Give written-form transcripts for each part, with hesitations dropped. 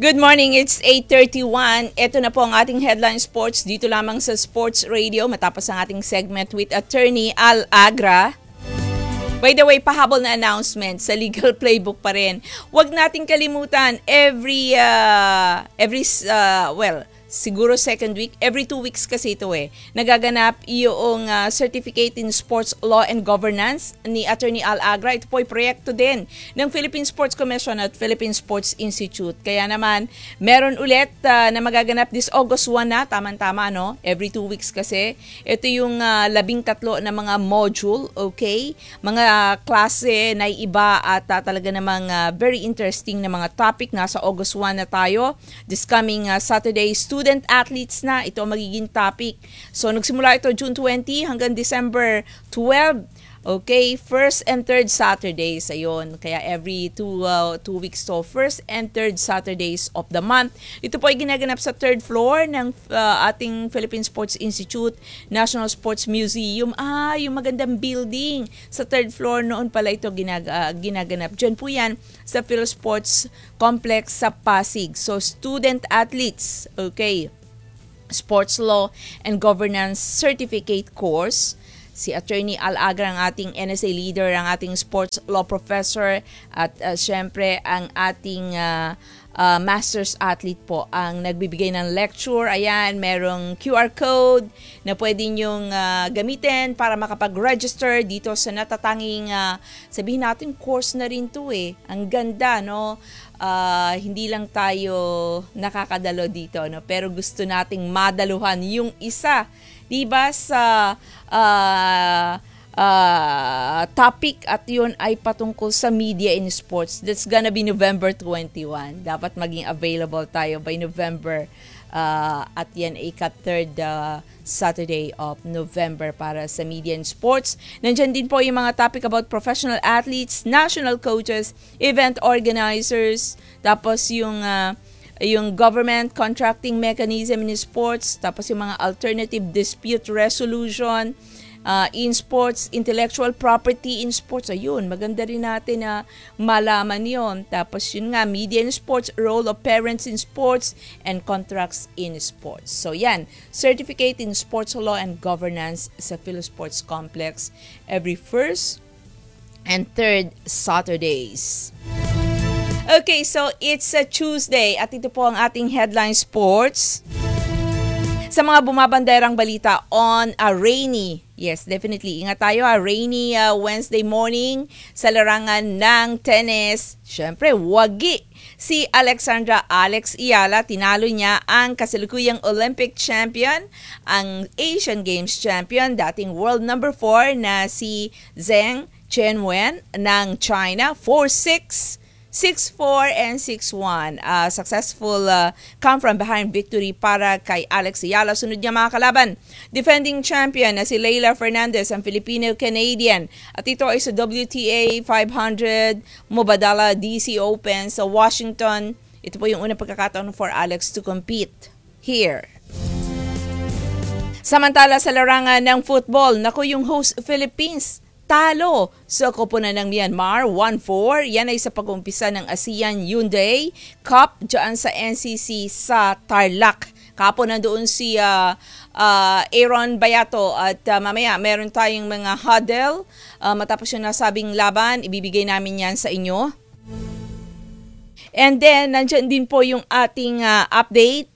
Good morning, it's 8:31. Ito na po ang ating headline sports dito lamang sa Sports Radio matapos ang ating segment with Attorney Al Agra. By the way, pahabol na announcement sa legal playbook pa rin. Huwag nating kalimutan siguro second week, every 2 weeks kasi ito nagaganap yung Certificate in Sports Law and Governance ni Attorney Al Agra. Ito po ay proyekto din ng Philippine Sports Commission at Philippine Sports Institute. Kaya naman, meron ulit na magaganap this August 1 na, tama-tama no? Every 2 weeks kasi. Ito yung 13 na mga module, okay? Mga klase na iba at talaga namang very interesting na mga topic. Nasa August 1 na tayo. This coming Saturday, student athletes na ito magiging topic. So nagsimula ito June 20 hanggang December 12. Okay, first and third Saturdays ayon. Kaya every 2 weeks to first and third Saturdays of the month. Ito po ay ginaganap sa third floor ng ating Philippine Sports Institute, National Sports Museum. Yung magandang building sa third floor noon pala ito ginaganap. Diyan po yan sa PhilSports Complex sa Pasig. So student athletes, okay. Sports Law and Governance Certificate course. Si Attorney Al Agra ang ating NSA leader, ang ating sports law professor at syempre ang ating master's athlete po ang nagbibigay ng lecture. Ayan, merong QR code na pwede nyong gamitin para makapag-register dito sa natatanging, sabihin natin course na rin to Ang ganda, no? Hindi lang tayo nakakadalo dito, no? Pero gusto nating madaluhan yung isa. Diba sa topic at yun ay patungkol sa media in sports. That's gonna be November 21. Dapat maging available tayo by November at yan ay third Saturday of November para sa media in sports. Nandyan din po yung mga topic about professional athletes, national coaches, event organizers, tapos yung government contracting mechanism in sports, tapos yung mga alternative dispute resolution in sports, intellectual property in sports. Ayun, maganda rin natin na malaman yon. Tapos yun nga, media in sports, role of parents in sports, and contracts in sports. So yan, Certificate in Sports Law and Governance sa PhilSports Complex every first and third Saturdays. Okay, so it's a Tuesday at ito po ang ating headline sports. Sa mga bumabanderang balita on a rainy, yes, definitely, ingat tayo rainy Wednesday morning sa larangan ng tennis. Siyempre, wagi. Si Alexandra Alex Iyala, tinalo niya ang kasalukuyang Olympic champion, ang Asian Games champion, dating world number 4 na si Zheng Chenwen ng China, 4-6. 6-4 and 6-1. Successful come from behind victory para kay Alex Iyala. Sunod niya mga kalaban, defending champion na si Leylah Fernandez, ang Filipino-Canadian. At ito ay sa WTA 500 Mubadala DC Open sa Washington. Ito po yung unang pagkakataon for Alex to compete here. Samantala sa larangan ng football, naku yung host Philippines, talo sa koponan ng Myanmar, 1-4. Yan ay sa pag-umpisa ng ASEAN Hyundai Cup dyan sa NCC sa Tarlac. Kapon nandoon si Aaron Bayato at mamaya meron tayong mga huddle. Matapos yung nasabing laban, ibibigay namin yan sa inyo. And then, nandyan din po yung ating update.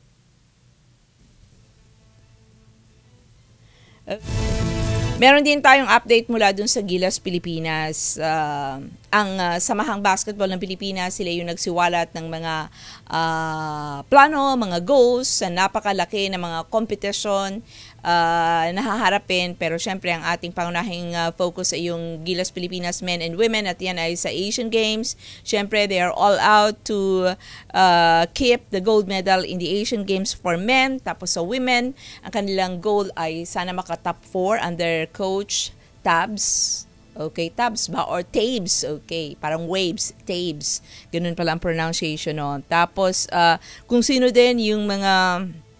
Meron din tayong update mula dun sa Gilas, Pilipinas. Ang Samahang Basketball ng Pilipinas, sila yung nagsiwalat ng mga plano, mga goals sa napakalaki na mga competition nahaharapin. Pero syempre ang ating pangunahing focus ay yung Gilas Pilipinas men and women at yan ay sa Asian Games. Syempre they are all out to keep the gold medal in the Asian Games for men. Tapos sa women, ang kanilang goal ay sana maka-top 4 under Coach Tabs. Okay, Tabs ba? Or Tabes. Okay, parang waves, Tabes. Ganun pala ang pronunciation. No? Tapos, kung sino din yung mga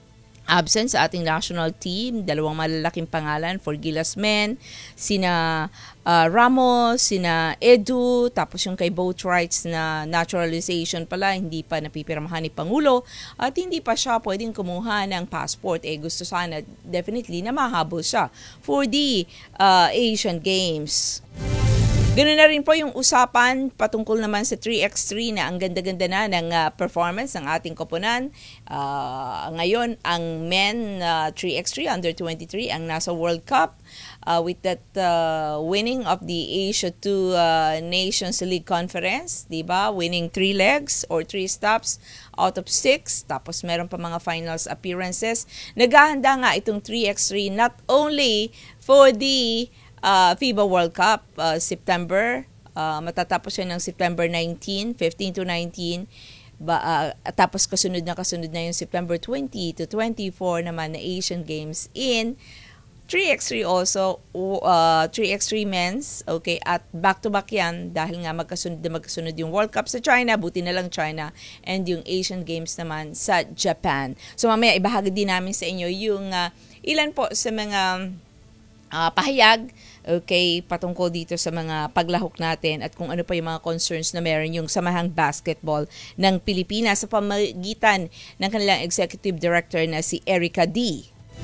absent sa ating national team. Dalawang malalaking pangalan for Gilas men, sina Ramos, sina Edu, tapos yung kay Boatwrights na naturalization pala, hindi pa napipirmahan ni Pangulo at hindi pa siya pwedeng kumuha ng passport. Gusto sana definitely na mahabol siya for the Asian Games. Ganoon na rin po yung usapan patungkol naman sa 3x3 na ang ganda-ganda na ng performance ng ating koponan. Ngayon, ang men 3x3 under 23 ang nasa World Cup with that winning of the Asia 2 Nations League Conference, diba? Winning 3 legs or 3 stops out of 6. Tapos meron pa mga finals appearances. Naghahanda nga itong 3x3 not only for the FIBA World Cup, September, matatapos yan ng September 19, 15 to 19, tapos kasunod na yung September 20 to 24 naman na Asian Games in 3x3 also, 3x3 men's, okay, at back-to-back yan dahil nga magkasunod yung World Cup sa China, buti na lang China, and yung Asian Games naman sa Japan. So mamaya ibahagi din namin sa inyo yung ilan po sa mga pahayag, okay, patungkol dito sa mga paglahok natin at kung ano pa yung mga concerns na meron yung Samahang Basketball ng Pilipinas sa pamamagitan ng kanilang Executive Director na si Erica D.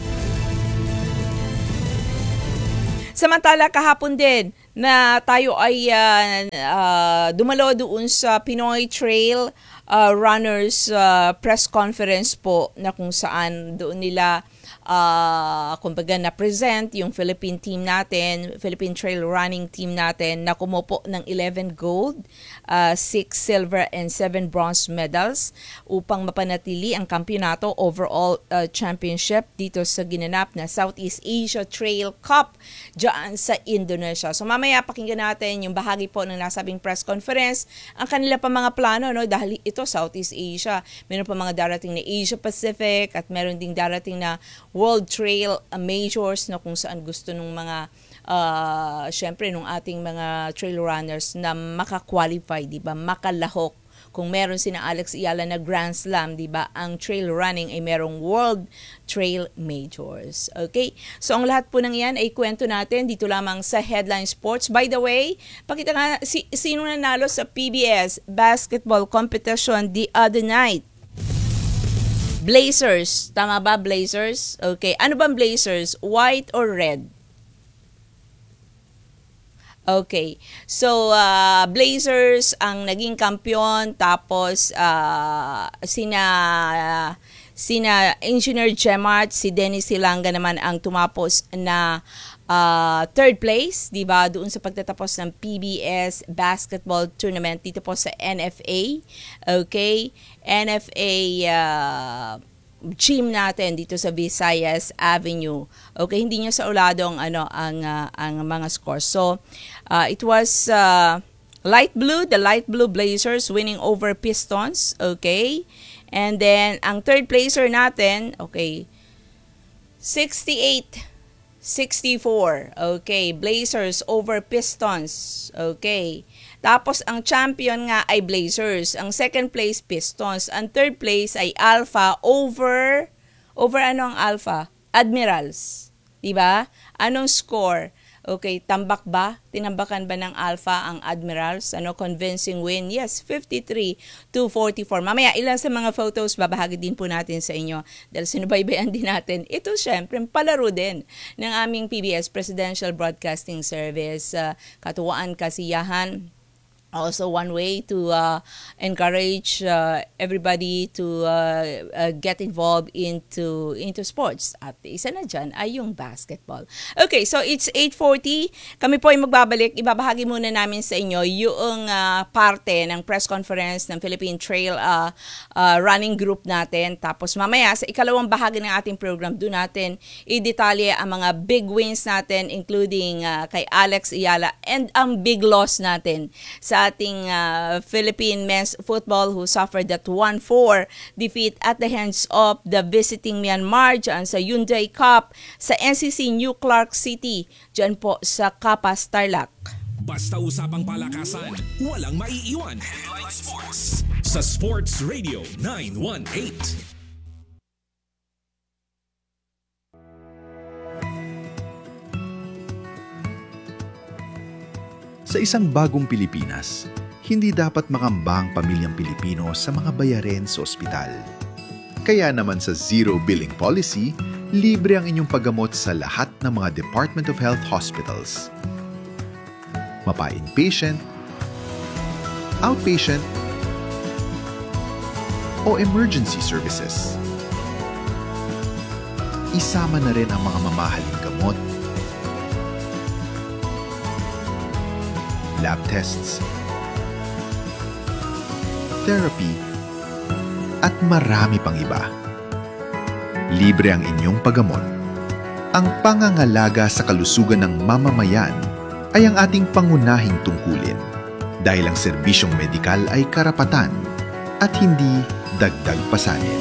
Samantala, kahapon din na tayo ay dumalo doon sa Pinoy Trail Runners press conference po na kung saan doon nila kumbaga na-present yung Philippine team natin, Philippine Trail Running team natin na kumupo ng 11 gold, 6 silver and 7 bronze medals upang mapanatili ang kampyonato overall championship dito sa ginanap na Southeast Asia Trail Cup dyan sa Indonesia. So mamaya pakinggan natin yung bahagi po ng nasabing press conference, ang kanila pa mga plano, no, dahil ito Southeast Asia, meron pa mga darating na Asia Pacific at meron ding darating na World Trail Majors na kung saan gusto nung mga syempre nung ating mga trail runners na makakwalify, di ba, makalahok. Kung meron sina Alex Ayala na Grand Slam, di ba, ang trail running ay merong World Trail Majors. Okay? So ang lahat po ng yan ay kwento natin dito lamang sa Headline Sports. By the way, pakita nga sino nanalo sa PBS basketball competition the other night. Blazers. Tama ba, Blazers? Okay. Ano bang Blazers? White or red? Okay. So, Blazers ang naging kampiyon. Tapos, sina Engineer Gemart, si Dennis Silanga naman ang tumapos na third place, di ba, doon sa pagtatapos ng PBS basketball tournament dito po sa NFA. Okay? NFA gym natin dito sa Visayas Avenue. Okay, hindi niyo sa ulado ang mga scores. So, it was the light blue Blazers winning over Pistons, okay? And then ang third placer natin, okay, 68-64. Okay, Blazers over Pistons. Okay. Tapos ang champion nga ay Blazers. Ang second place Pistons. Ang third place ay Alpha over ano ang Alpha? Admirals. 'Di ba? Anong score? Okay, tambak ba? Tinambakan ba ng Alpha ang Admirals? Convincing win? Yes, 53-44. Mamaya, ilan sa mga photos babahagi din po natin sa inyo. Dahil sinubaybayan din natin. Ito, syempre, palaro din ng aming PBS Presidential Broadcasting Service. Katuwaan, kasiyahan. Also one way to encourage everybody to get involved into sports. At isa na dyan ay yung basketball. Okay, so it's 8:40. Kami po ay magbabalik. Ibabahagi muna namin sa inyo yung parte ng press conference ng Philippine Trail Running Group natin. Tapos mamaya sa ikalawang bahagi ng ating program, doon natin i-detalye ang mga big wins natin, including kay Alex Ayala, and ang big loss natin sa ating Philippine men's football who suffered that 1-4 defeat at the hands of the visiting Myanmar dyan sa Hyundai Cup sa NCC New Clark City dyan po sa Kapas, Tarlac. Basta usapang palakasan, walang maiiwan. Headline Sports sa Sports Radio 918. Sa isang bagong Pilipinas, hindi dapat makamba ang pamilyang Pilipino sa mga bayarin sa ospital. Kaya naman sa Zero Billing Policy, libre ang inyong paggamot sa lahat ng mga Department of Health hospitals. Mapa-inpatient, outpatient, o emergency services. Isama na rin ang mga mamahaling gamot, lab tests, therapy, at marami pang iba. Libre ang inyong paggamot. Ang pangangalaga sa kalusugan ng mamamayan ay ang ating pangunahing tungkulin dahil ang serbisyong medikal ay karapatan at hindi dagdag pasanin.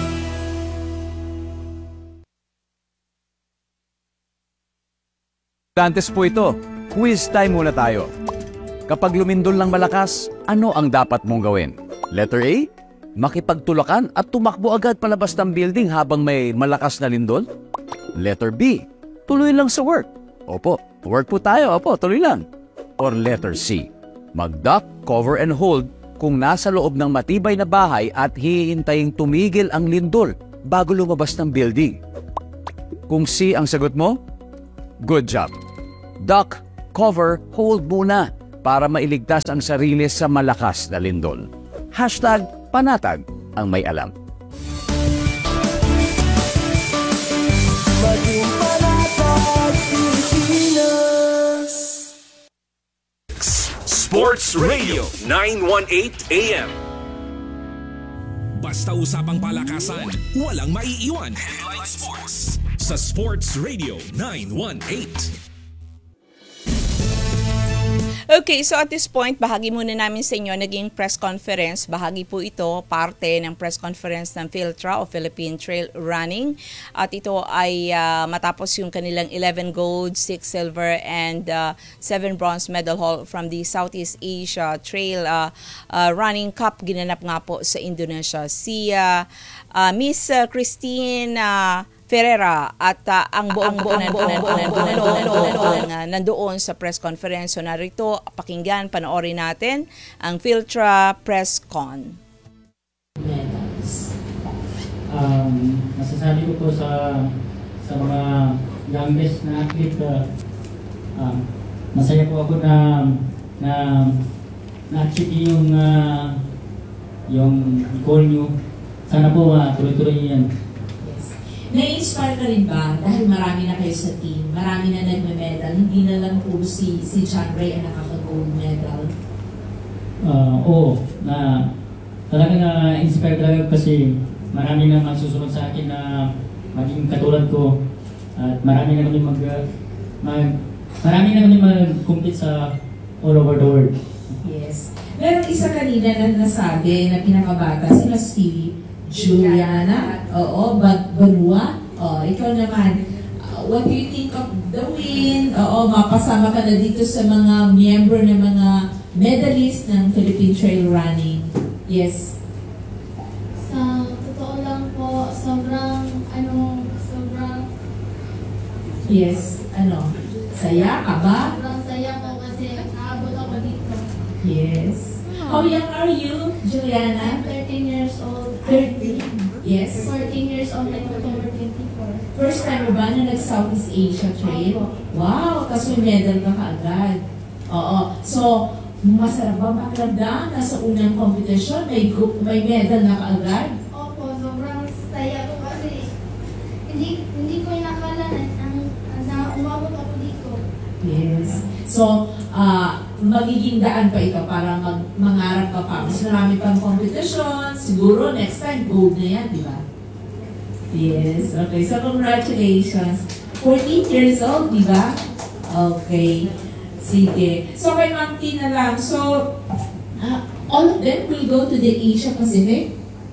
Dantes po ito. Quiz time muna tayo. Kapag lumindol ng malakas, ano ang dapat mong gawin? Letter A, makipagtulakan at tumakbo agad palabas ng building habang may malakas na lindol? Letter B, tuloy lang sa work. Opo, work po tayo. Opo, tuloy lang. Or letter C, mag-duck, cover and hold kung nasa loob ng matibay na bahay at hihintayin tumigil ang lindol bago lumabas ng building. Kung C ang sagot mo, good job. Duck, cover, hold muna para mailigtas ang sarili sa malakas na lindol. Hashtag panatag ang may alam. Maging panatag Pilipinas. Sports Radio 918 AM. Basta usapang palakasan, walang maiiwan. Headline Sports sa Sports Radio 918. Okay, so at this point, bahagi muna namin sa inyo naging press conference. Bahagi po ito, parte ng press conference ng PhilTra o Philippine Trail Running. At ito ay matapos yung kanilang 11 gold, 6 silver, and 7 bronze medal haul from the Southeast Asia Trail Running Cup. Ginanap nga po sa Indonesia. Si Miss Christine Ferreira at ang buong nandoon sa press conference. So narito, pakinggan, panoorin natin ang PhilTra Press Con. Masasabi ko po sa mga youngest na athlete, masaya po ako na na-achieve yung goal nyo. Sana po tuloy-tuloy yan. Na-inspire ka rin ba? Dahil marami na kayo sa team, marami na nagme-medal, hindi na lang po si John Ray ang nakaka-gold medal. Oo, talagang na-inspire talaga kasi marami na magsusunod sa akin na maging katulad ko at marami na kami mag-compete sa all over the world. Yes. Meron isa kanina na nasabi na pinakabata, sila si Juliana, Banua. Ikaw naman, what do you think of the win? Mapasama ka na dito sa mga member ng mga medalist ng Philippine Trail Running. Yes. Sa totoo lang po, sobrang Yes, saya ka ba? sobrang saya po kasi naabot ako dito. Yes. How young are you, I'm Juliana? 13 years old. 13. Yes. 14 years old like October 24. First time mo ba na nag-Southeast Asia Trail? Wow, tapos may medal ka kaagad. Oo. So, masarap ba makiramdam na sa unang competition may medal na kaagad? Opo, sobrang saya ko kasi hindi ko inakala na umabot ako dito. Yes. So, magiging daan pa ito para mangarap ka pa. Mas marami pang competition. Siguro next time, gold na yan, di ba? Yes. Okay. So, congratulations. 14 years old, di ba? Okay. Sige. So, kay Ma'am T na lang. So, all of them will go to the Asia Pacific?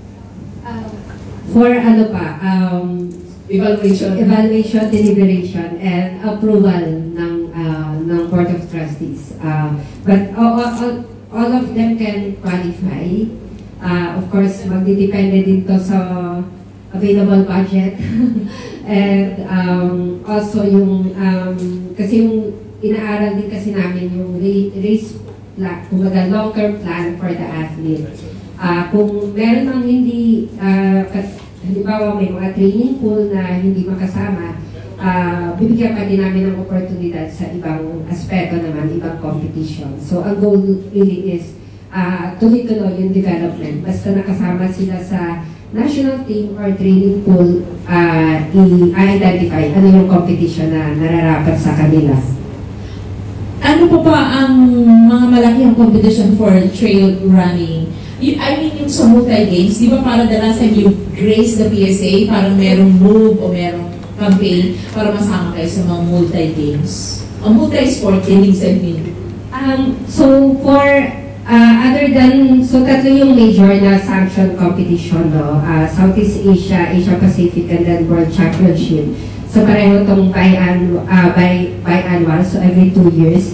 For evaluation, deliberation, and approval ng Board of Trustees. But all of them can qualify. Of course, magdidepende dito sa available budget. And also yung, kasi yung inaaral din kasi namin yung race plan, kumbaga long-term plan for the athlete. Kung meron mang hindi, halimbawa may mga training pool na hindi makasama, bibigyan pa din namin ng oportunidad sa ibang aspeto naman, ibang competition. So ang goal really is tuloy-tuloy yung development. Basta nakasama sila sa national team or training pool, i-identify ano yung competition na nararapat sa kanila. Ano pa ang mga malakihang competition for trail running? I mean, yung sa multi-games, di ba parang the last time you grace the PSA, parang merong move o merong campaign para masama kayo sa mga multi-games? O multi-sport, ibig sabihin? So for other than, so tatlo yung major na sanction competition, no? Southeast Asia, Asia Pacific, and then World Championship. So pareho itong biannual, so every 2 years.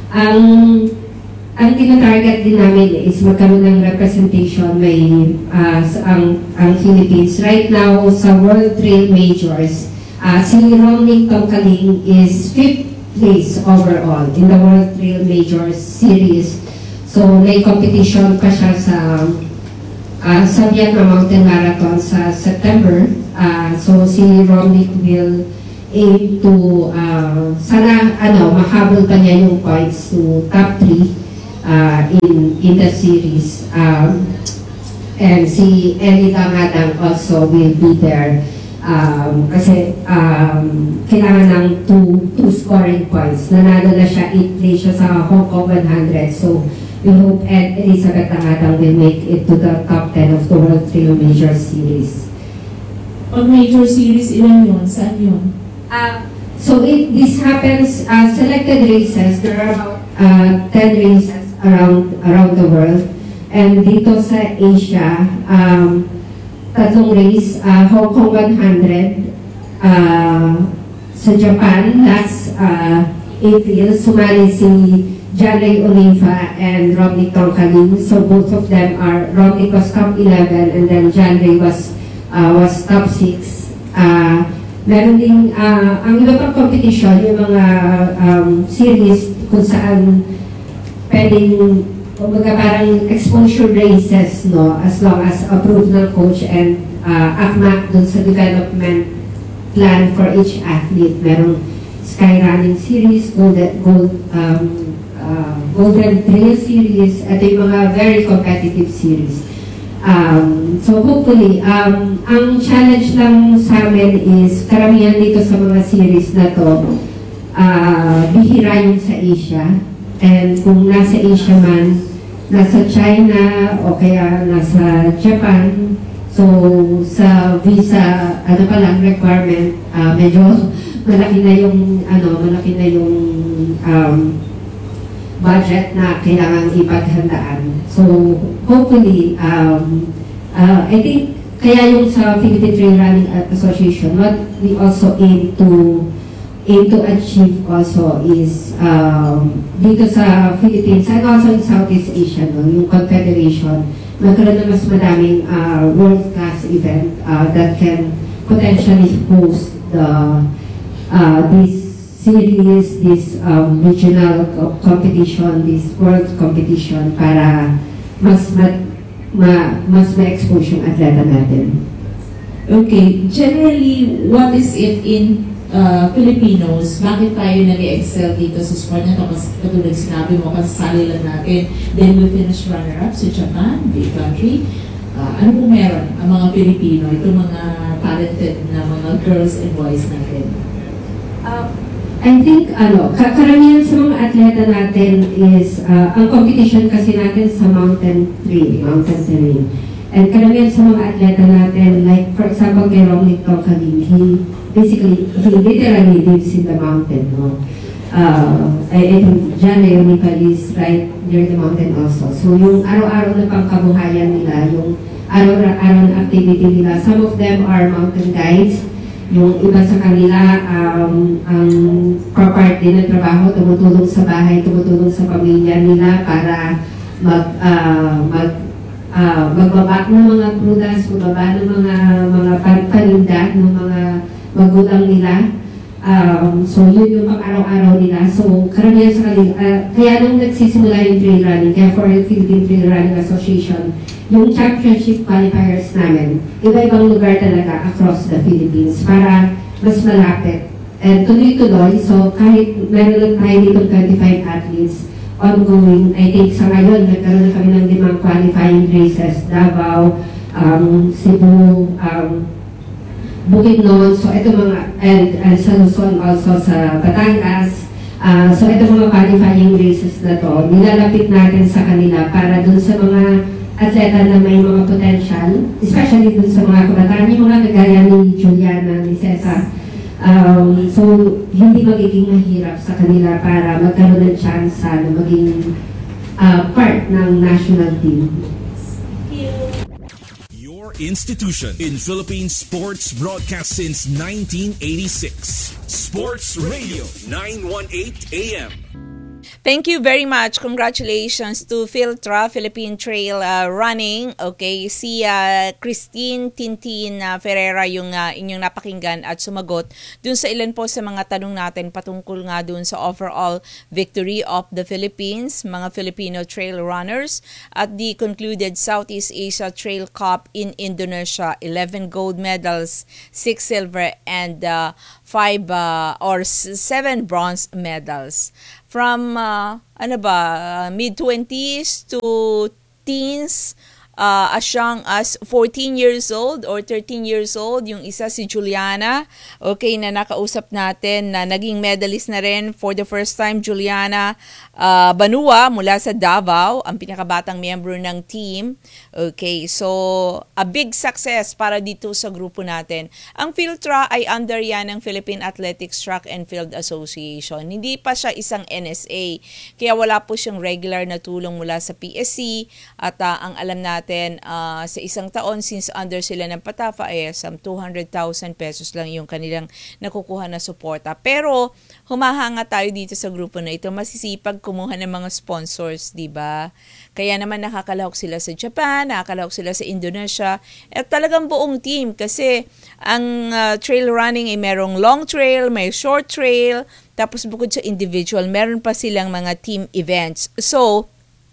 Ang tinatarget din namin is magkaroon ng representation ang Philippines. Right now, sa World Trail Majors, si Romney Tongkaling is 5th place overall in the World Trail Majors Series. So, may competition pa siya sa Vietnam Mountain Marathon sa September. So, si Romney will aim to, mahabol pa niya yung points to top 3 in the series. And si Ellie Dangadang also will be there. Kasi kailangan ng two scoring points. Nanalo na siya, 8 place siya sa Hong Kong 100. So, we hope Elizabeth Dangadang will make it to the top 10 of the World Trail Major Series. Pag major series, ilan yun? Saan yun? So this happens, selected races, there are about 10 races around the world. And dito sa Asia, 3 race, Hong Kong 100, sa Japan, last April, sumali si John Ray Oliva and Romney Tongkaling. So both of them are, Romney was top 11 and then John Ray was top 6. Meron din, ang iba pang competition, yung mga series kung saan pwedeng, kumbaga parang exposure races, no, as long as approved ng coach and ACMAC dun sa development plan for each athlete. Merong skyrunning series, Golden Trail series, at yung mga very competitive series. So hopefully, ang challenge lang sa amin is karamihan dito sa mga series na to, bihira yung sa Asia. And kung nasa Asia man, nasa China o kaya nasa Japan, so sa visa, requirement, medyo malaki na yung budget na kailangan ipaghandaan. So, hopefully, I think, kaya yung sa Philippine Trail Running Association, what we also aim to achieve also is, dito sa Philippines and also in Southeast Asia, no, yung Confederation, magkaroon na mas madaming world-class event that can potentially host this series, this regional competition, this world competition para mas ma-expose yung atleta natin. Okay, generally, what is it in Filipinos? Bakit tayo nag-excel dito sa sport na ito? Kasi katulad sinabi mo, kasasali lang natin. Then we finish runner-up sa Japan, big country. Ano po meron ang mga Pilipino, itong mga talented na mga girls and boys natin? I think, karamihan sa mga atleta natin is, ang competition kasi natin sa mountain terrain. And karamihan sa mga atleta natin, like for example, kay Romney Tongkaling, he literally lives in the mountain, no? I think John Ray Oliva is right near the mountain also. So yung araw-araw na pangkabuhayan nila, yung araw-araw na activity nila, some of them are mountain guides. Yung iba sa kanila, ang property ng trabaho, tumutulong sa bahay, tumutulong sa pamilya nila para magbaba ng mga prutas, magbaba ng mga paninda ng mga magulang nila. So yun yung pang-araw-araw nila. So karamihan sa kanila, kaya nung nagsisimula yung trail running, kaya for the Philippine Trail Running Association, yung championship qualifiers namin, iba-ibang lugar talaga across the Philippines para mas malapit. And tuloy-tuloy, so kahit meron lang tayo dito 25 athletes, ongoing, I think sa ngayon, nagkaroon na kami ng 5 qualifying races, Davao, Cebu, Bukidnon, so ito mga, and sa Luzon also sa Batangas. So ito mga qualifying races na to, nilalapit natin sa kanila para dun sa mga atleta na may mga potential, especially dun sa mga kabataan, yung mga kagaya ni Juliana, ni Cesar. So hindi magiging mahirap sa kanila para magkaroon ng chance na maging part ng national team. Institution in Philippine sports broadcast since 1986. Sports Radio 918 AM. Thank you very much. Congratulations to Philtra, Philippine Trail Running. Okay, si Christine Tintin Ferreira yung inyong napakinggan at sumagot dun sa ilan po sa mga tanong natin patungkol nga dun sa overall victory of the Philippines, mga Filipino trail runners at the concluded Southeast Asia Trail Cup in Indonesia. 11 gold medals, 6 silver and 7 bronze medals. From mid-20s to teens, as young as 14 years old or 13 years old. Yung isa si Juliana, okay, na nakausap natin na naging medalist na rin for the first time. Juliana Banua mula sa Davao, ang pinakabatang miyembro ng team. Okay, so a big success para dito sa grupo natin. Ang Philtra ay under yan ng Philippine Athletics Track and Field Association. Hindi pa siya isang NSA, kaya wala po siyang regular na tulong mula sa PSC at ang alam natin sa isang taon, since under sila ng PATAFA, some 200,000 pesos lang yung kanilang nakukuha na suporta. Pero humahanga tayo dito sa grupo na ito, masisipag kumuha ng mga sponsors, di ba? Kaya naman nakakalahok sila sa Japan, nakakalahok sila sa Indonesia, at talagang buong team kasi ang trail running ay merong long trail, may short trail, tapos bukod sa individual, meron pa silang mga team events. So,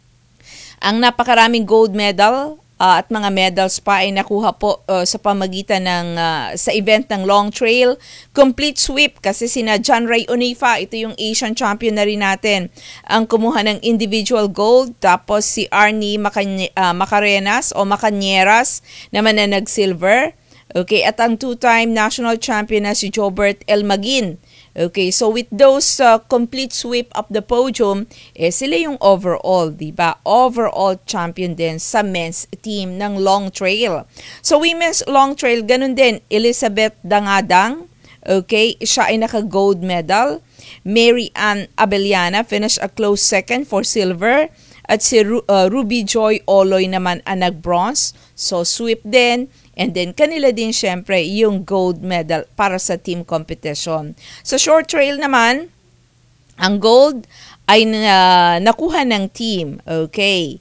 ang napakaraming gold medal at mga medals pa ay nakuha po sa pamagitan ng sa event ng long trail. Complete sweep kasi sina John Ray Unifa, ito yung Asian champion na rin natin, ang kumuha ng individual gold. Tapos si Arnie Macarenas o Macañeras naman na nag-silver. Okay, at ang two-time national champion na si Jobert Elmagin. Okay, so with those complete sweep of the podium, sila yung overall, diba? Overall champion din sa men's team ng long trail. So women's long trail, ganun din. Elizabeth Dangadang, okay, siya ay naka-gold medal. Mary Ann Abellana finished a close second for silver. At si Ruby Joy Oloy naman ang nag-bronze. So sweep din. And then, kanila din syempre yung gold medal para sa team competition. Sa short trail naman, ang gold ay nakuha ng team. Okay.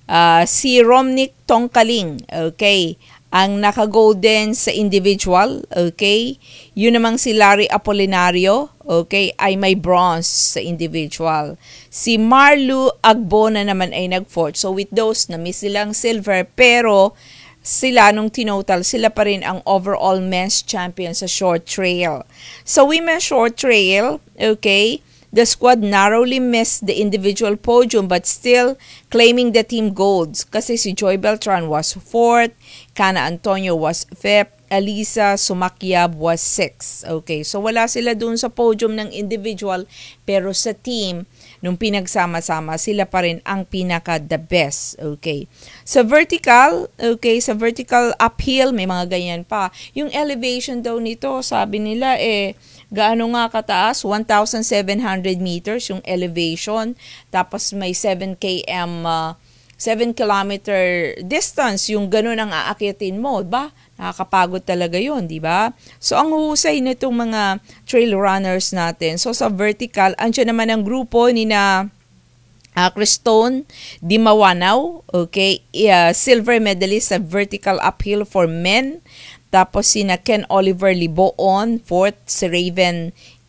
Si Romnick Tongkaling, okay, ang naka-gold din sa individual. Okay. Yun namang si Larry Apolinario, okay, ay may bronze sa individual. Si Marlu Agbona naman ay nag-fourth. So with those, na-miss silang silver, pero sila nung tinotal, sila pa rin ang overall men's champion sa short trail. Sa women's short trail, okay, the squad narrowly missed the individual podium but still claiming the team golds kasi si Joy Beltran was 4th, Cana Antonio was 5th, Elisa Sumakyab was 6th. Okay, so wala sila dun sa podium ng individual, pero sa team, nung pinagsama-sama, sila pa rin ang pinaka-the best. Okay. Sa vertical, okay, sa vertical uphill, may mga ganyan pa. Yung elevation daw nito, sabi nila, gaano nga kataas? 1,700 meters yung elevation. Tapos may 7 kilometer distance, yung ganun ang aakyatin mo, ba? Nakakapagod talaga yun, di ba? So, ang husay nitong mga trail runners natin. So, sa vertical, andyan naman ang grupo ni na Cristone Dimawanaw, okay, silver medalist sa vertical uphill for men. Tapos sina Ken Oliver Liboon, 4th, si Raven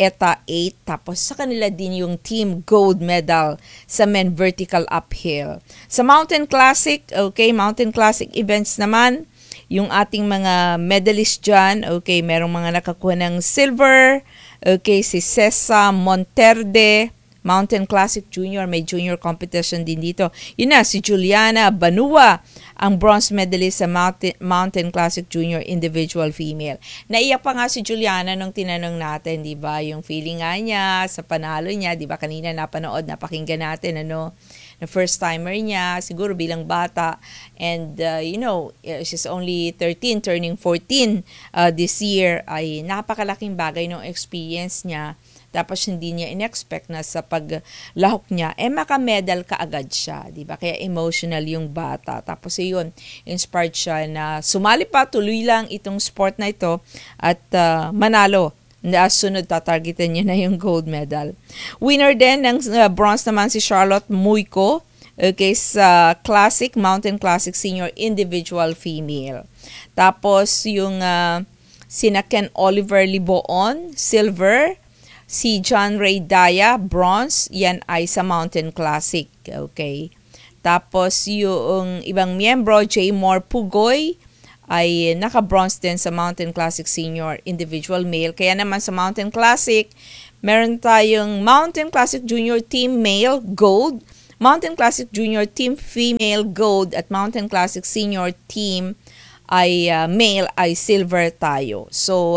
ETA 8. Tapos sa kanila din yung team gold medal sa men vertical uphill. Sa Mountain Classic, okay, Mountain Classic events naman, yung ating mga medalist dyan, okay, merong mga nakakuha ng silver, okay, si Cesa Monterde, Mountain Classic Junior, may junior competition din dito. Yun na, si Juliana Banua, ang bronze medalist sa Mountain Classic Junior individual female. Naiyak pa nga si Juliana nung tinanong natin, di ba, yung feeling nga niya sa panalo niya, di ba, kanina napakinggan natin, na first timer niya, siguro bilang bata, and she's only 13, turning 14 this year, ay napakalaking bagay ng experience niya. Tapos hindi niya in-expect na sa paglahok niya, makamedal kaagad siya, di ba? Kaya emotional yung bata. Tapos yun, inspired siya na sumali pa, tuloy lang itong sport na ito at manalo. Sunod, tatargetin niya na yung gold medal. Winner din ng bronze naman si Charlotte Muyko, okay, sa Classic, Mountain Classic Senior Individual Female. Tapos yung sina Ken Oliver Liboon, silver. Si John Ray Daya, bronze, yan ay sa Mountain Classic. Okay. Tapos yung ibang miyembro, J. Moore Pugoy, ay naka-bronze din sa Mountain Classic Senior Individual Male. Kaya naman sa Mountain Classic, meron tayong Mountain Classic Junior Team Male, gold, Mountain Classic Junior Team Female, gold, at Mountain Classic Senior Team ay male ay silver tayo. So,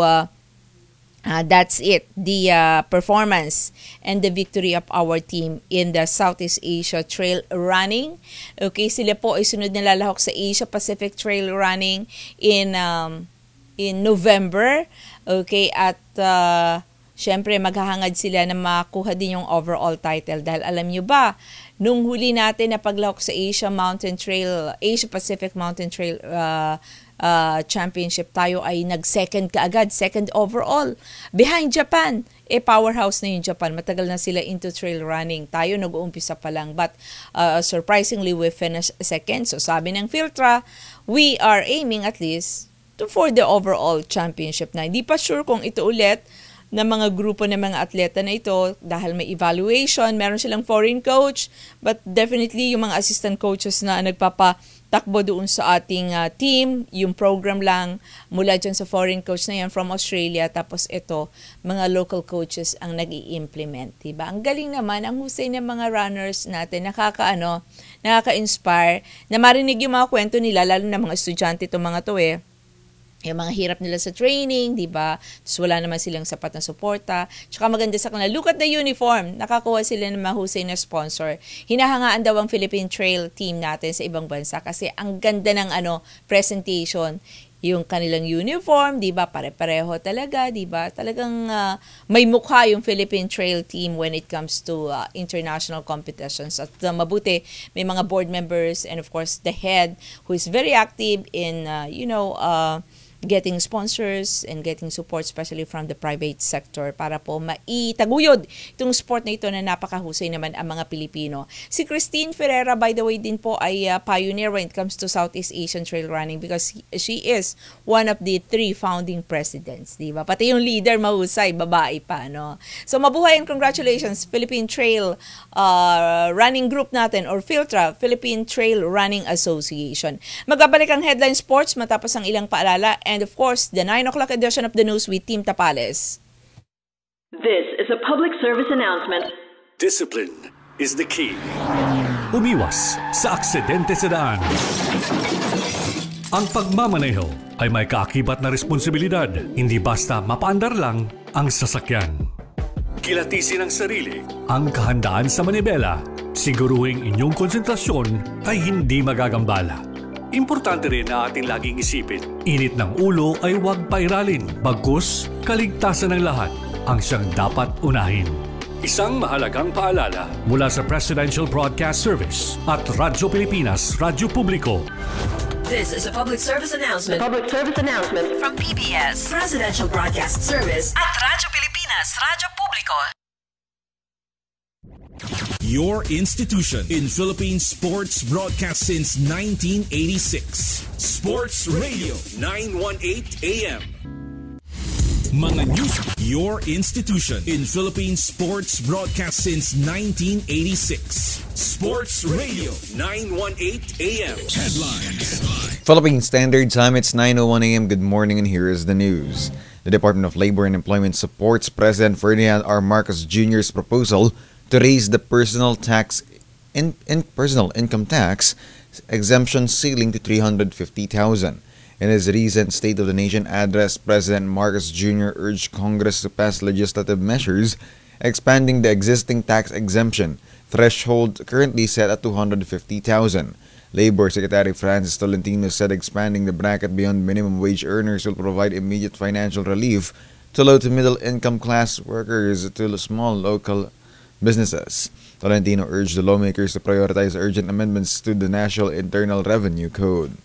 that's it, the performance and the victory of our team in the Southeast Asia Trail Running. Okay, sila po ay sunod na lalahok sa Asia Pacific Trail Running in November. Okay, at syempre maghahangad sila na makuha din yung overall title dahil alam nyo ba, nung huli natin na paglahok sa Asia Pacific Mountain Trail Championship, tayo ay nag-second kaagad, second overall. Behind Japan. Powerhouse na yung Japan. Matagal na sila into trail running. Tayo nag-uumpisa pa lang. But surprisingly, we finished second. So sabi ng Filtra, we are aiming at least for the overall championship na. Hindi pa sure kung ito ulit na mga grupo ng mga atleta na ito dahil may evaluation, meron silang foreign coach, but definitely yung mga assistant coaches na nagpapatakbo doon sa ating team, yung program lang mula dyan sa foreign coach na yan from Australia, tapos ito, mga local coaches ang nag-i-implement, diba? Ang galing naman, ang husay ng mga runners natin, nakaka-inspire, na marinig yung mga kwento nila, lalo na mga estudyante itong mga to yung mga hirap nila sa training, di ba? Tapos wala naman silang sapat na suporta. Tsaka maganda sa kanila, look at the uniform. Nakakuha sila ng mahusay na sponsor. Hinahangaan daw ang Philippine Trail team natin sa ibang bansa kasi ang ganda ng presentation. Yung kanilang uniform, di ba? Pare-pareho talaga, di ba? Talagang may mukha yung Philippine Trail team when it comes to international competitions. At mabuti, may mga board members and of course the head who is very active in, getting sponsors and getting support especially from the private sector para po maitaguyod itong sport na ito na napakahusay naman ang mga Pilipino. Si Christine Ferreira, by the way, din po ay pioneer when it comes to Southeast Asian trail running because she is one of the 3 founding presidents, di ba? Pati yung leader mahusay, babae pa, no? So mabuhay and congratulations Philippine Trail Running Group natin or Filtra, Philippine Trail Running Association. Magbabalik ang Headline Sports matapos ang ilang paalala and of course, the 9 o'clock edition of the news with Team Tapales. This is a public service announcement. Discipline is the key. Umiwas sa aksidente sa daan. Ang pagmamaneho ay may kaakibat na responsibilidad. Hindi basta mapaandar lang ang sasakyan. Kilatisin ang sarili, ang kahandaan sa manibela. Siguruhing inyong konsentrasyon ay hindi magagambala. Importante rin na ating laging isipin, init ng ulo ay huwag pairalin, bagkus kaligtasan ng lahat ang siyang dapat unahin. Isang mahalagang paalala mula sa Presidential Broadcast Service at Radyo Pilipinas, Radyo Publiko. This is a public service announcement. Public service announcement from PBS, Presidential Broadcast Service at Radyo Pilipinas, Radyo Publiko. Your institution in Philippine sports broadcast since 1986. Sports Radio 918 AM. Mga news, your institution in Philippine sports broadcast since 1986. Sports Radio 918 AM. Headlines. Philippine Standard Time, it's 9:01 AM. Good morning, and here is the news. The Department of Labor and Employment supports President Ferdinand R. Marcos Jr.'s proposal to raise the personal income tax exemption ceiling to $350,000. In his recent State of the Nation address, President Marcos Jr. urged Congress to pass legislative measures expanding the existing tax exemption threshold currently set at $250,000. Labor Secretary Francis Tolentino said expanding the bracket beyond minimum wage earners will provide immediate financial relief to low to middle income class workers to small local businesses. Tolentino urged the lawmakers to prioritize urgent amendments to the National Internal Revenue Code.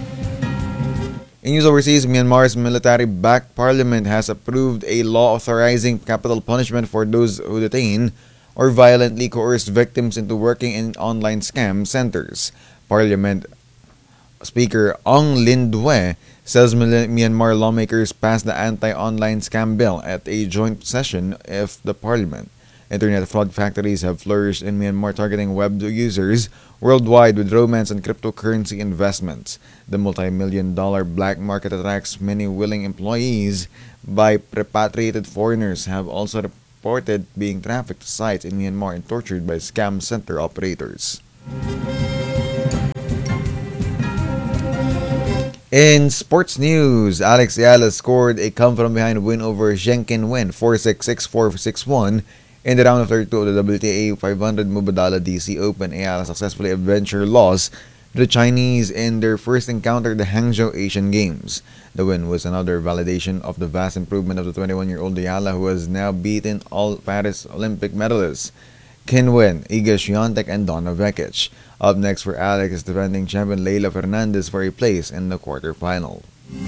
In news overseas, Myanmar's military-backed parliament has approved a law authorizing capital punishment for those who detain or violently coerce victims into working in online scam centers. Parliament Speaker Aung Lin Due says Myanmar lawmakers passed the anti-online scam bill at a joint session of the parliament. Internet fraud factories have flourished in Myanmar, targeting web users worldwide with romance and cryptocurrency investments. The multi-million-dollar black market attracts many willing employees by repatriated foreigners have also reported being trafficked to sites in Myanmar and tortured by scam center operators. In sports news, Alex Ayala scored a come-from-behind win over Zheng Qinwen 4-6, 6-4, 6-1 in the round of 32 of the WTA 500 Mubadala DC Open. Ayala successfully avenged her loss to the Chinese in their first encounter at the Hangzhou Asian Games. The win was another validation of the vast improvement of the 21-year-old Ayala, who has now beaten all Paris Olympic medalists Qinwen, Iga Swiatek, and Donna Vekic. Up next for Alex is defending champion Leylah Fernandez for a place in the quarterfinal.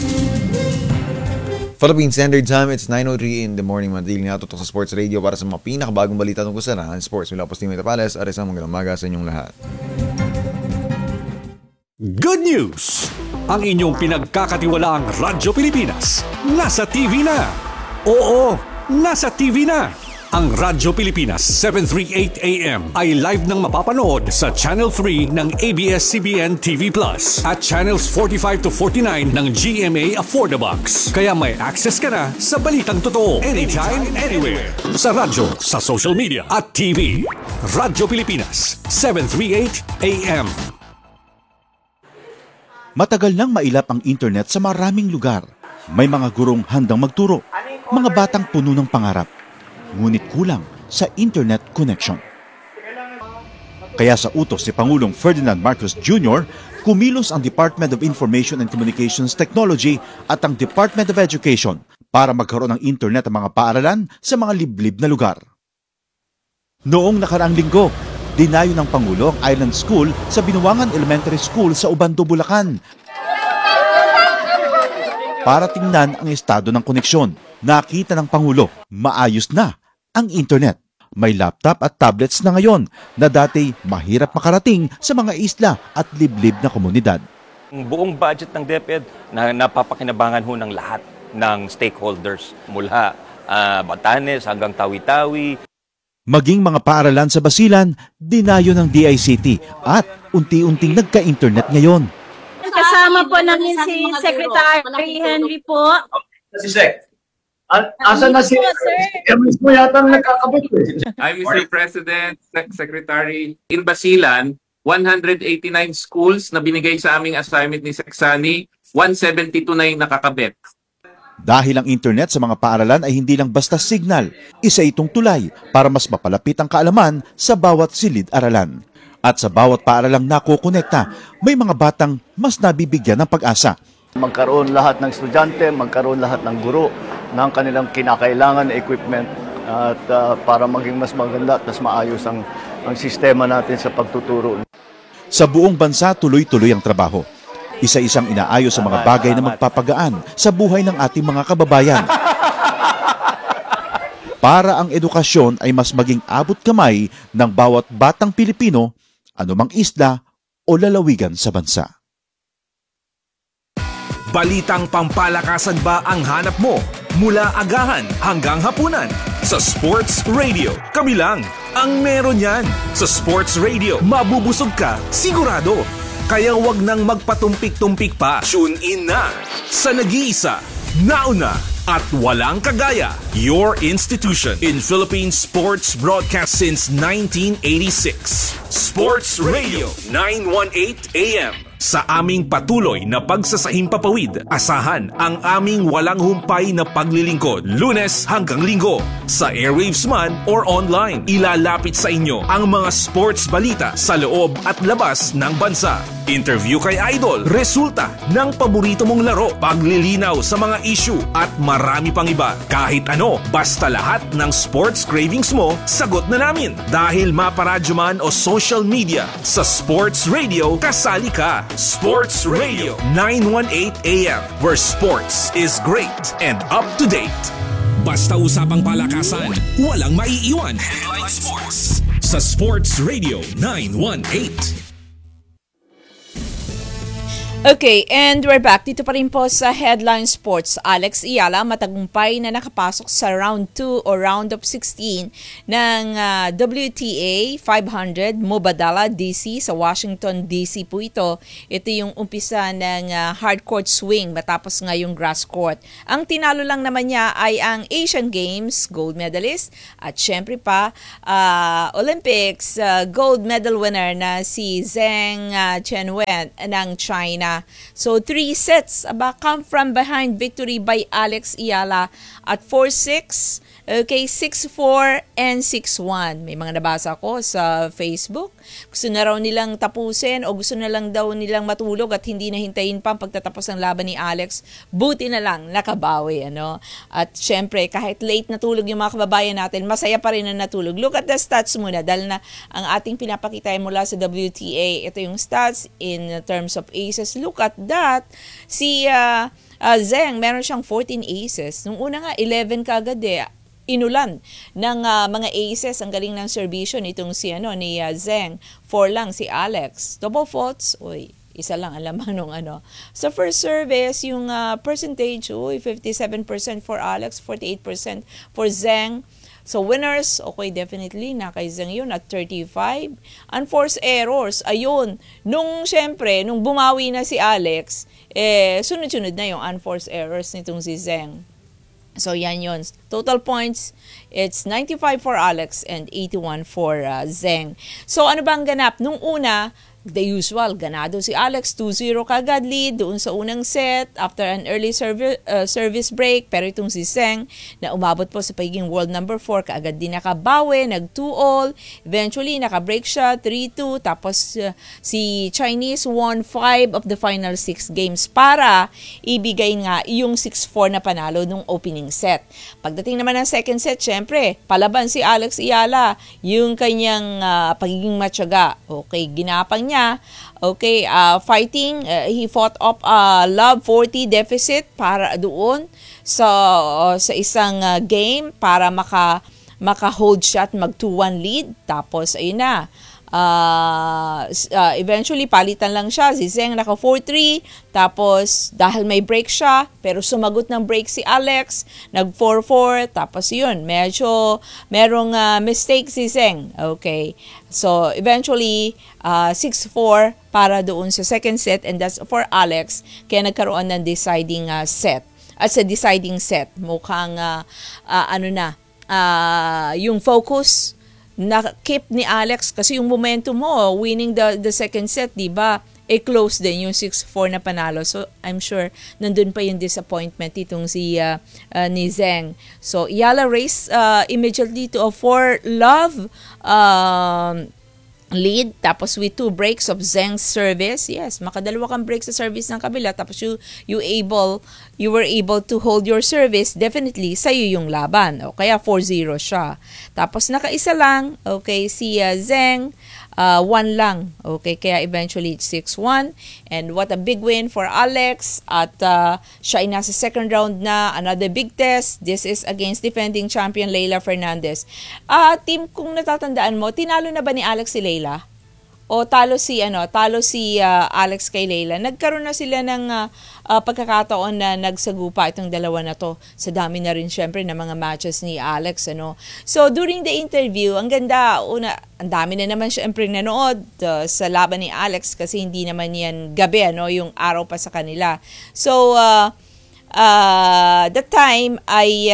Philippine Standard Time, it's 9:03 in the morning. Manatiling natutok sa Sports Radio para sa mga pinakabagong balita tungkol sa larangan sports. Mula po sa Team Tapales, isang magandang umaga sa inyong lahat. Good news! Ang inyong pinagkakatiwalaang Radyo Pilipinas nasa TV na. Oo, nasa TV na. Ang Radyo Pilipinas 738 AM ay live nang mapapanood sa Channel 3 ng ABS-CBN TV Plus at Channels 45 to 49 ng GMA Affordabox. Kaya may access ka na sa balitang totoo anytime, anywhere. Sa radyo, sa social media at TV. Radyo Pilipinas 738 AM. Matagal nang mailap ang internet sa maraming lugar. May mga gurong handang magturo, mga batang puno ng pangarap. Ngunit kulang sa internet connection. Kaya sa utos ni Pangulong Ferdinand Marcos Jr., kumilos ang Department of Information and Communications Technology at ang Department of Education para magkaroon ng internet ang mga paaralan sa mga liblib na lugar. Noong nakaraang linggo, dinayo ng Pangulo ang Island School sa Binuangan Elementary School sa Ubando, Bulacan para tingnan ang estado ng koneksyon. Nakita ng Pangulo, maayos na ang internet. May laptop at tablets na ngayon na dati mahirap makarating sa mga isla at liblib na komunidad. Ang buong budget ng DepEd na napapakinabangan ho ng lahat ng stakeholders mula Batanes hanggang Tawi-Tawi. Maging mga paaralan sa Basilan, dinayo ng DICT at unti-unting nagka-internet ngayon. Kasama po namin si Secretary Henry po. Si Sec. Asan na si Emis mo yata nagkakabit eh. I'm Mr. President, Secretary. In Basilan, 189 schools na binigay sa aming assignment ni Seksani, 172 na yung nakakabit. Dahil ang internet sa mga paaralan ay hindi lang basta signal, isa itong tulay para mas mapalapit ang kaalaman sa bawat silid-aralan. At sa bawat paaralang nakukonekta, may mga batang mas nabibigyan ng pag-asa. Magkaroon lahat ng estudyante, magkaroon lahat ng guro ng kanilang kinakailangan na equipment at para maging mas maganda at mas maayos ang sistema natin sa pagtuturo. Sa buong bansa, tuloy-tuloy ang trabaho. Isa-isang inaayos sa mga bagay na magpapagaan sa buhay ng ating mga kababayan. Para ang edukasyon ay mas maging abot kamay ng bawat batang Pilipino, anumang isla o lalawigan sa bansa. Balitang pampalakasan ba ang hanap mo? Mula agahan hanggang hapunan. Sa Sports Radio, kami lang ang meron yan. Sa Sports Radio, mabubusog ka, sigurado. Kaya wag nang magpatumpik-tumpik pa. Tune in na sa nag-iisa, nauna, at walang kagaya. Your institution in Philippine sports broadcast since 1986. Sports Radio 918 AM. Sa aming patuloy na pagsasahimpapawid, asahan ang aming walang humpay na paglilingkod, Lunes hanggang Linggo. Sa airwaves man or online, ilalapit sa inyo ang mga sports balita sa loob at labas ng bansa. Interview kay Idol, resulta ng paborito mong laro, paglilinaw sa mga issue at marami pang iba. Kahit ano, basta lahat ng sports cravings mo, sagot na namin. Dahil maparadyo man o social media, sa Sports Radio, kasali ka. Sports Radio 918 AM, where sports is great and up to date. Basta usapang palakasan, walang maiiwan. Headline Sports sa Sports Radio 918. Okay, and we're back. Dito pa rin po sa Headline Sports. Alex Eala matagumpay na nakapasok sa round 2 o round of 16 ng WTA 500 Mubadala DC sa Washington DC po ito. Ito yung umpisa ng hard court swing matapos nga yung grass court. Ang tinalo lang naman niya ay ang Asian Games gold medalist at syempre pa Olympics gold medal winner na si Zheng Chenwen ng China. So 3 sets come from behind victory by Alex Eala at 4-6, okay, 6-4 and 6-1. May mga nabasa ko sa Facebook. Gusto na raw nilang tapusin o gusto na lang daw nilang matulog at hindi na hintayin pa ang pagtatapos ng laban ni Alex. Buti na lang nakabawi, ano. At syempre kahit late natulog yung mga kababayan natin, masaya pa rin na natulog. Look at the stats muna dahil na ang ating pinapakita mula sa WTA. Ito yung stats in terms of aces. Look at that. Si Zheng, meron siyang 14 aces. Nung una nga, 11 kagad inulan ng mga aces. Ang galing ng servisyon itong si ni Zheng. 4 lang si Alex. Double faults, isa lang alam nung Sa first service, yung percentage, 57% for Alex, 48% for Zheng. So winners, okay, definitely, na kay Zheng yun at 35. Unforced errors, ayun. Nung bumawi na si Alex, sunod-sunod na yung unforced errors nitong si Zheng. So yan yun. Total points, it's 95 for Alex and 81 for Zheng. So ano bang ganap? Nung una, the usual, ganado si Alex, 2-0 kagad lead doon sa unang set after an early service break. Pero itong si Zheng na umabot po sa pagiging world number 4, kaagad din nakabawi, nag 2-all. Eventually, nakabreak siya, 3-2. Tapos si Chinese won 5 of the final 6 games para ibigay nga yung 6-4 na panalo nung opening set. Pagdating naman ng second set, syempre, palaban si Alex Eala, yung kanyang pagiging matyaga. Okay, ginapang niya. Okay, fighting, he fought up love 40 deficit para doon sa isang game para maka-hold shot, mag 2-1 lead. Tapos ayun na. Eventually palitan lang siya, si Zheng naka 4-3, tapos dahil may break siya pero sumagot ng break si Alex, nag 4-4, tapos yun medyo merong mistake si Zheng. Okay, so eventually 6-4 para doon sa second set, and that's for Alex, kaya nagkaroon ng deciding set. At sa deciding set mukhang yung focus na keep ni Alex kasi yung momentum mo winning the second set, di ba? Close din yung 6-4 na panalo. So I'm sure nandun pa yung disappointment itong si ni Zheng. So Eala raced immediately to a 4-love lead, tapos with 2 breaks of Zheng's service. Yes, makadalawa kang break sa service ng kabila, tapos you were able to hold your service, definitely sa'yo yung laban. O kaya 4-0 siya. Tapos nakaisa lang, okay, si Zheng, 1 lang. Okay, kaya eventually it's 6-1. And what a big win for Alex. At siya ay nasa second round na, another big test. This is against defending champion Leylah Fernandez. Team, kung natatandaan mo, tinalo na ba ni Alex si Leylah? o talo si Alex kay Layla, nagkaroon na sila ng pagkakataon na nagsagupa itong dalawa na to. Sa dami na rin syempre ng mga matches ni Alex, ano. So during the interview, ang ganda, ang dami na naman syempre nanood sa laban ni Alex kasi hindi naman yan gabi, ano, yung araw pa sa kanila. So that time ay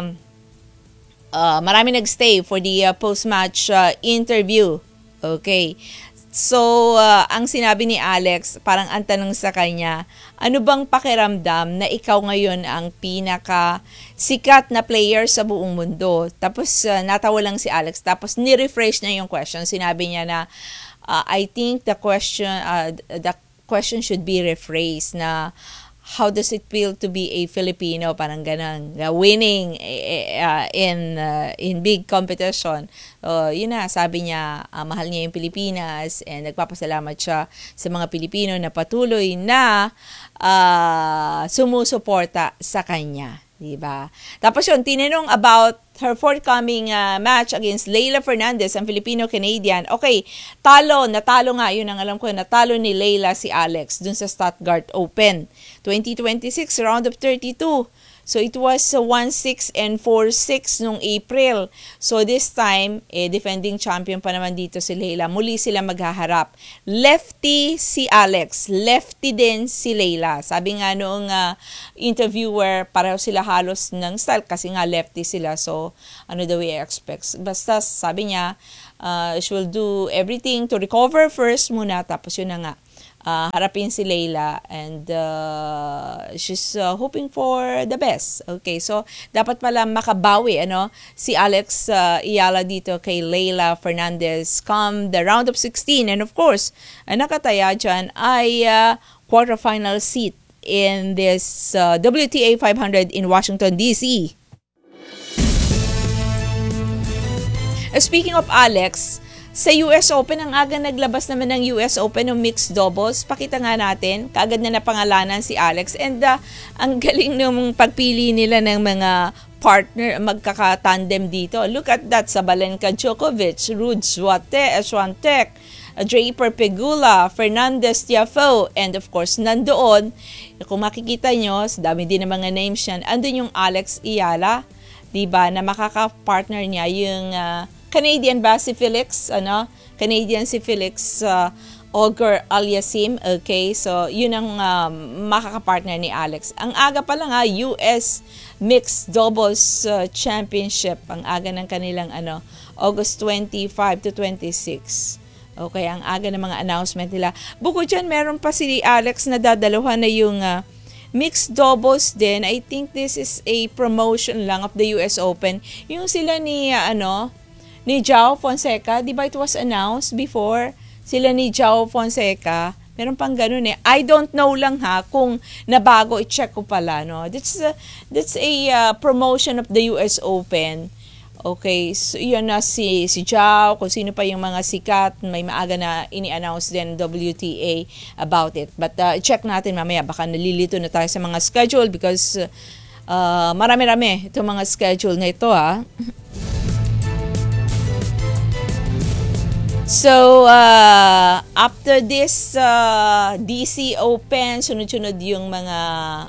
marami nagstay for the post-match interview. Okay. So, ang sinabi ni Alex, parang ang tanong sa kanya, ano bang pakiramdam na ikaw ngayon ang pinaka sikat na player sa buong mundo? Tapos, natawa lang si Alex. Tapos, ni-refresh na yung question. Sinabi niya na, I think the question should be rephrased na, how does it feel to be a Filipino? Parang ganun. Winning in big competition. Yun na, sabi niya, mahal niya yung Pilipinas and nagpapasalamat siya sa mga Pilipino na patuloy na sumusuporta sa kanya. Diba? Tapos yun, tinanong about her forthcoming match against Layla Fernandez, ang Filipino-Canadian. Okay, natalo nga, yun ang alam ko, natalo ni Layla si Alex dun sa Stuttgart Open 2026, round of 32. So it was 1-6 and 4-6 nung April. So this time, defending champion pa naman dito si Layla. Muli sila maghaharap. Lefty si Alex, lefty din si Layla. Sabi nga noong interviewer, pareho sila halos ng style kasi nga lefty sila. So ano daw i-expect? Basta sabi niya, she will do everything to recover first muna. Tapos yun na nga. Harapin si Layla and she's hoping for the best. Okay, so dapat pala makabawi si Alex Ayala dito kay Layla Fernandez come the round of 16, and of course, ang nakataya dyan ay quarterfinal seat in this WTA 500 in Washington, D.C. Speaking of Alex, sa US Open, ang aga naglabas naman ng US Open ng mixed doubles. Pakita nga natin, kaagad na napangalanan si Alex. And ang galing ng pagpili nila ng mga partner, magkakatandem dito. Look at that, Sabalenka Djokovic, Ruud Swiatek, Draper Pegula, Fernandez Tiafoe, and of course, nandoon, kung makikita nyo, dami din ng mga names yan, andun yung Alex Ayala, diba, na makaka-partner niya yung Canadian ba si Felix, Canadian si Felix Auger Aliassime. Okay, so yun ang makaka-partner ni Alex. Ang aga pa lang US Mixed Doubles Championship. Ang aga ng kanilang August 25 to 26. Okay, ang aga ng mga announcement nila. Bukod dyan, meron pa si Alex na dadalawa na yung mixed doubles din. I think this is a promotion lang of the US Open. Yung sila ni Joao Fonseca, di ba it was announced before? Sila ni Joao Fonseca, meron pang ganun eh. I don't know lang kung nabago, i-check ko pala, no? That's a promotion of the US Open. Okay, so yun na si Joao, kung sino pa yung mga sikat, may maaga na ini-announce din WTA about it. But check natin mamaya, baka nalilito na tayo sa mga schedule because marami-rami itong mga schedule na ito So, after this DC Open, sunod-sunod yung mga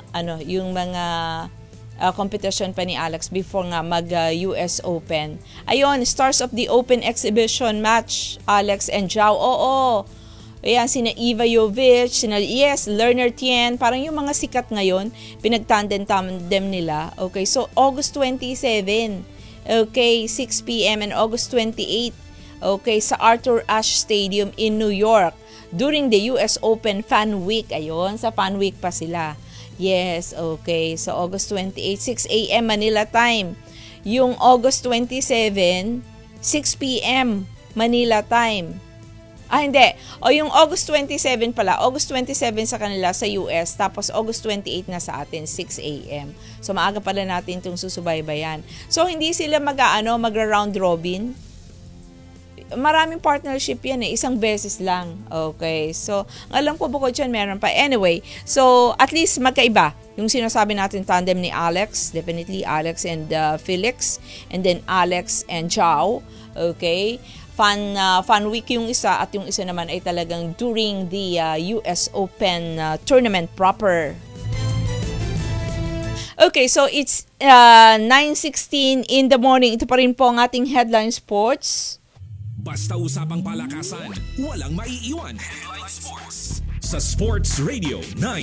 competition pa ni Alex before nga mag-US Open. Ayun, stars of the Open exhibition match, Alex and Joao. Oo. Ayan, sina Iva Jovic, Lerner Tien, parang yung mga sikat ngayon, pinagtandem nila. Okay, so August 27, okay, 6 p.m. and August 28, okay, sa Arthur Ashe Stadium in New York during the US Open Fan Week. Ayun, sa Fan Week pa sila. Yes, okay. So August 28, 6 a.m. Manila time. Yung August 27, 6 p.m. Manila time. Hindi. O yung August 27 pala. August 27 sa kanila sa US. Tapos August 28 na sa atin, 6 a.m. So maaga pala natin itong susubaybayan. So hindi sila magra-round robin. Maraming partnership yan isang beses lang. Okay, so alam ko bukod dyan meron pa. Anyway, so at least magkaiba yung sinasabi natin tandem ni Alex, definitely Alex and Felix, and then Alex and Joao. Okay, Fan week yung isa at yung isa naman ay talagang during the US Open tournament proper. Okay, so it's 9:16 in the morning. Ito pa rin po ang ating headline sports. Basta usapang palakasan, walang maiiwan. Headline Sports sa Sports Radio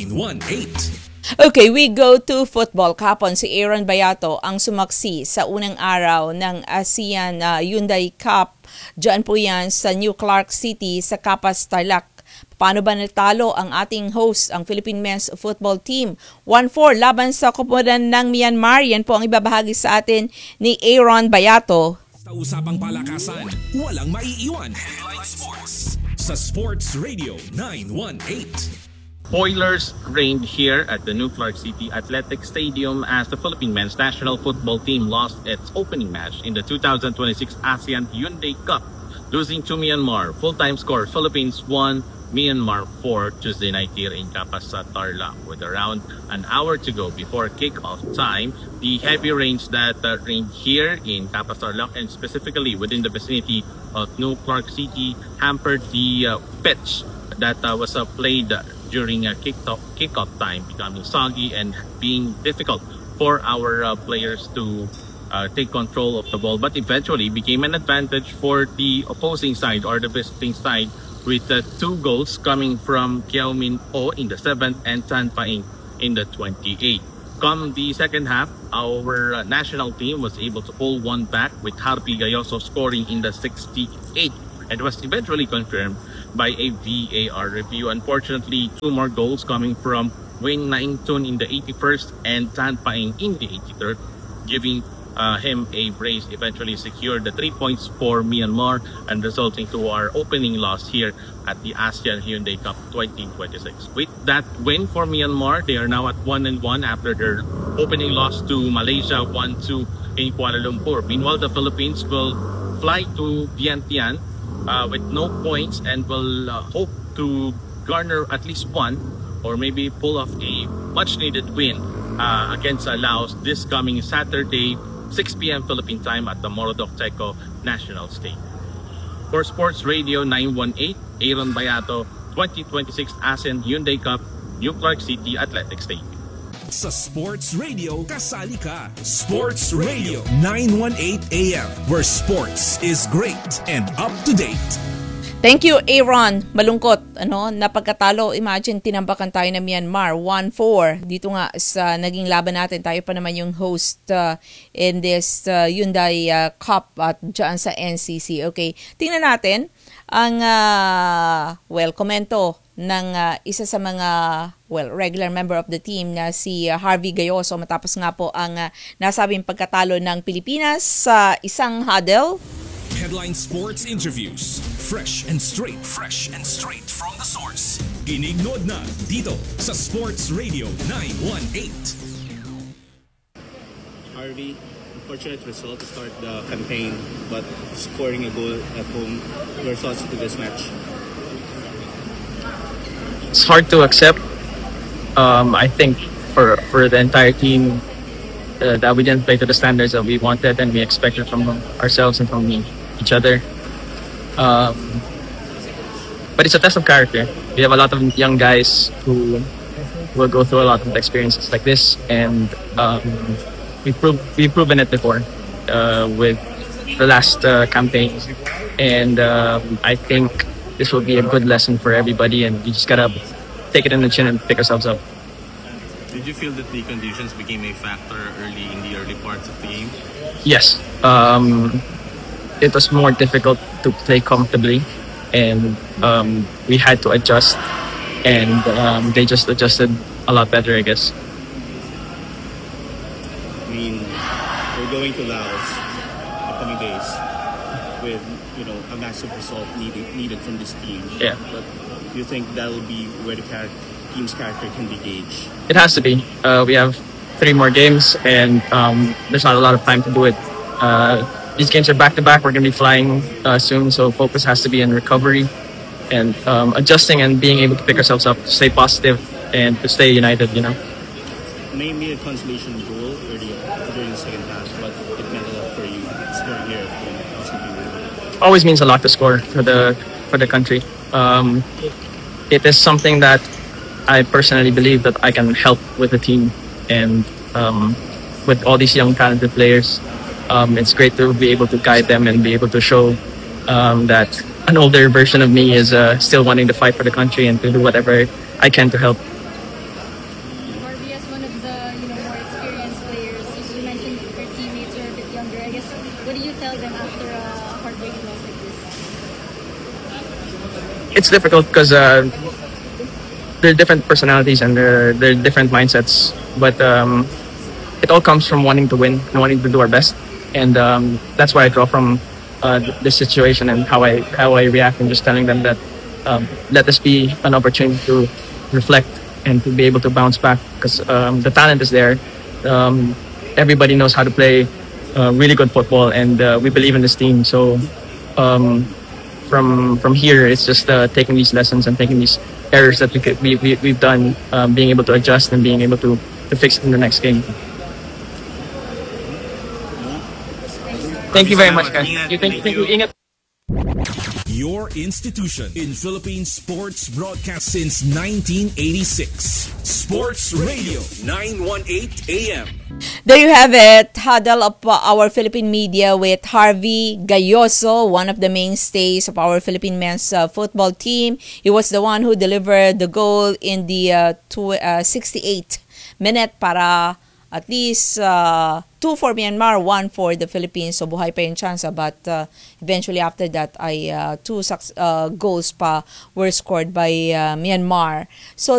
918. Okay, we go to football. Kahapon si Aaron Bayato ang sumaksi sa unang araw ng ASEAN Hyundai Cup. Diyan po yan sa New Clark City sa Capas, Tarlac. Paano ba natalo ang ating host, ang Philippine Men's Football Team? 1-4 laban sa koponan ng Myanmar. Yan po ang ibabahagi sa atin ni Aaron Bayato. Sa usapang palakasan, walang maiiwan. Headline Sports sa Sports Radio 918. Oilers reigned here at the New Clark City Athletic Stadium as the Philippine men's national football team lost its opening match in the 2026 ASEAN Hyundai Cup, losing to Myanmar. Full-time score, Philippines 1, Myanmar 4 Tuesday night here in Capas, Tarlac. With around an hour to go before kickoff time, the heavy rains that rained here in Capas, Tarlac and specifically within the vicinity of New Clark City hampered the pitch that was played during kickoff time, becoming soggy and being difficult for our players to take control of the ball, but eventually became an advantage for the opposing side or the visiting side with 2 goals coming from Kiao Min Oh in the 7th and Tan Paing in the 28th. Come the second half, our national team was able to pull one back with Harvey Gayoso scoring in the 68th and was eventually confirmed by a VAR review. Unfortunately, 2 more goals coming from Wayne Naington in the 81st and Tan Paing in the 83rd, giving him a brace, eventually secured the 3 points for Myanmar and resulting to our opening loss here at the ASEAN Hyundai Cup 2026. With that win for Myanmar, they are now at 1-1 after their opening loss to Malaysia 1-2 in Kuala Lumpur. Meanwhile, the Philippines will fly to Vientiane with no points and will hope to garner at least one or maybe pull off a much-needed win against Laos this coming Saturday, 6 p.m. Philippine time at the Morodok Teco National Stadium. For Sports Radio 918, Aaron Bayato, 2026 ASEAN Hyundai Cup, New Clark City Athletic Stadium. Sa Sports Radio, kasali ka. Sports Radio 918 AM, where sports is great and up to date. Thank you, Aaron. Malungkot, na pagkatalo. Imagine, tinambakan tayo ng Myanmar, 1-4. Dito nga sa naging laban natin, tayo pa naman yung host in this Hyundai Cup at dyan sa NCC. Okay, tingnan natin ang, komento ng isa sa mga, regular member of the team na si Harvey Gayoso matapos nga po ang nasabing pagkatalo ng Pilipinas sa isang huddle. Headline Sports Interviews. Fresh and straight from the source. Ginignood na dito sa Sports Radio 918. Harvey, unfortunate result to start the campaign, but scoring a goal at home. Your thoughts to this match? It's hard to accept. I think for the entire team that we didn't play to the standards that we wanted and we expected from ourselves and from each other. But it's a test of character. We have a lot of young guys who will go through a lot of experiences like this, and we've proven it before with the last campaign. And I think this will be a good lesson for everybody, and we just gotta take it in the chin and pick ourselves up. Did you feel that the conditions became a factor in the early parts of the game? Yes. It was more difficult to play comfortably, and we had to adjust, and they just adjusted a lot better, I guess. I mean, we're going to Laos upcoming days with a massive result needed from this team. Yeah. But do you think that will be where the team's character can be gauged? It has to be. We have 3 more games, and there's not a lot of time to do it. These games are back-to-back. We're going to be flying soon, so focus has to be in recovery and adjusting and being able to pick ourselves up, to stay positive, and to stay united, Maybe a consolation goal during the second half, but it meant a lot for you scoring here. always means a lot to score for the country. It is something that I personally believe that I can help with the team and with all these young talented players. It's great to be able to guide them and be able to show that an older version of me is still wanting to fight for the country and to do whatever I can to help. Harvey, as one of the more experienced players, you mentioned your teammates are a bit younger. I guess, what do you tell them after a heartbreaking loss like this? It's difficult because there are different personalities and there are different mindsets, but it all comes from wanting to win and wanting to do our best, and that's where I draw from this situation and how I react, and just telling them that let this be an opportunity to reflect and to be able to bounce back, because the talent is there. Everybody knows how to play really good football, and we believe in this team. So from here, it's just taking these lessons and taking these errors that we've done, being able to adjust and being able to fix it in the next game. Thank you very much, guys. Thank you. Ingat. Your institution in Philippine sports broadcast since 1986. Sports Radio 918 AM. There you have it, huddle of our Philippine media with Harvey Gayoso, one of the mainstays of our Philippine men's football team. He was the one who delivered the goal in the 68th minute para at least 2 for Myanmar, 1 for the Philippines. So buhay pa yung chance, but eventually after that ay 2 goals pa were scored by Myanmar. So